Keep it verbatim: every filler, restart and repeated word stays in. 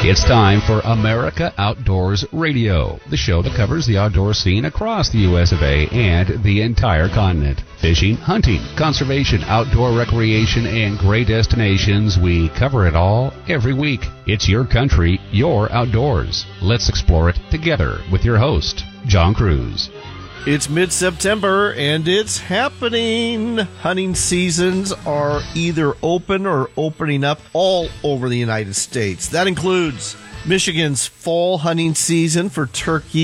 It's time for America Outdoors Radio, the show that covers the outdoor scene across the U S of A and the entire continent. Fishing, hunting, conservation, outdoor recreation, and great destinations. We cover it all every week. It's your country, your outdoors. Let's explore it together with your host, John Cruz. It's mid-September, and it's happening. Hunting seasons are either open or opening up all over the United States. That includes Michigan's fall hunting season for turkey